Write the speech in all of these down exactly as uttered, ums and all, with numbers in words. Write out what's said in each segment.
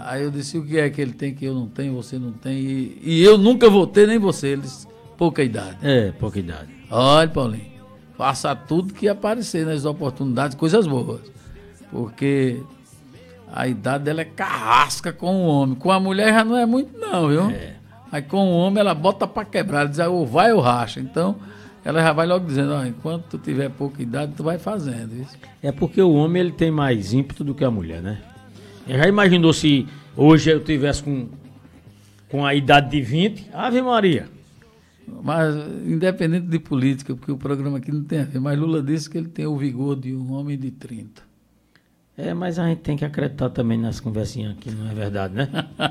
Aí eu disse, o que é que ele tem que eu não tenho, você não tem, e, e eu nunca vou ter, nem você. Ele disse, pouca idade. É, pouca idade. Olha, Paulinho, faça tudo que aparecer nas oportunidades, coisas boas. Porque a idade dela é carrasca com o homem. Com a mulher já não é muito não, viu? É. Aí com o homem ela bota pra quebrar, ela diz, ah, ou vai ou racha. Então, ela já vai logo dizendo, ó, enquanto tu tiver pouca idade, tu vai fazendo isso. É porque o homem ele tem mais ímpeto do que a mulher, né? Já imaginou se hoje eu tivesse com, com a idade de vinte? Ave Maria. Mas, independente de política, porque o programa aqui não tem a ver, mas Lula disse que ele tem o vigor de um homem de trinta. É, mas a gente tem que acreditar também nas conversinhas aqui, não é verdade, né?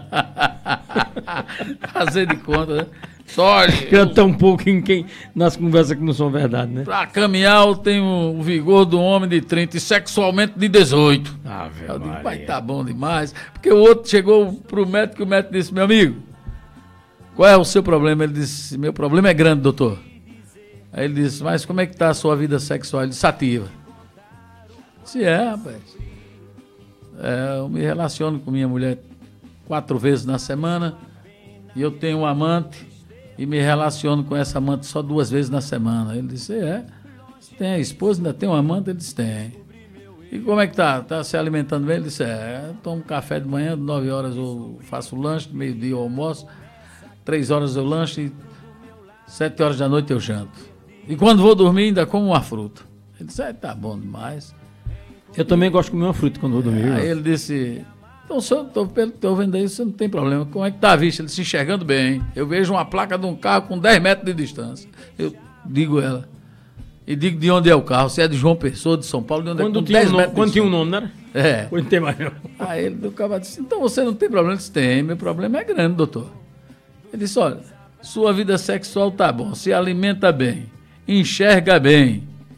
Fazer de conta, né? Só acreditar um pouco em quem, nas conversas que não são verdade, né? Pra caminhar eu tenho o vigor do homem de trinta e sexualmente de dezoito. Ah, velho. Eu digo, vai, tá bom demais. Porque o outro chegou pro médico e o médico disse, meu amigo, qual é o seu problema? Ele disse, meu problema é grande, doutor. Aí ele disse, mas como é que tá a sua vida sexual? Ele disse, ativa. Se é, rapaz. É, eu me relaciono com minha mulher quatro vezes na semana e eu tenho um amante e me relaciono com essa amante só duas vezes na semana. Ele disse, é, você tem a esposa, ainda tem um amante? Ele disse, tem. E como é que tá? Tá se alimentando bem? Ele disse, é, eu tomo café de manhã, nove horas eu faço lanche, meio-dia eu almoço, três horas eu lanche e sete horas da noite eu janto. E quando vou dormir ainda como uma fruta. Ele disse, é, tá bom demais. Eu também gosto de comer uma fruta quando vou dormir. Aí ele disse, então se eu estou vendo aí, você não tem problema. Como é que está a vista? Ele disse, enxergando bem. Eu vejo uma placa de um carro com dez metros de distância. Eu digo ela. E digo de onde é o carro, se é de João Pessoa, de São Paulo, de onde quando é que tinha dez um metros. Quando tinha um nome, não era? É. Quando tem mais não. Aí ele do cavalo disse, então você não tem problema? Ele disse, tem, meu problema é grande, doutor. Ele disse, olha, sua vida sexual tá bom, se alimenta bem, enxerga bem.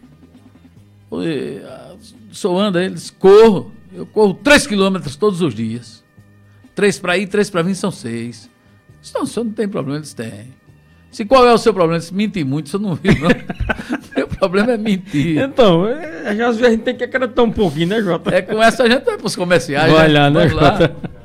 Sou anda, eles corro, eu corro três quilômetros todos os dias. Três para ir, três para vir, são seis. Não, o senhor não tem problema, eles têm. Se qual é o seu problema? Eles mentir muito, isso eu não vi, não. Meu problema é mentir. Então, é, às vezes a gente tem que acreditar um pouquinho, né, Jota? É com essa a gente vai para os comerciais. Vai lá, né, Jota?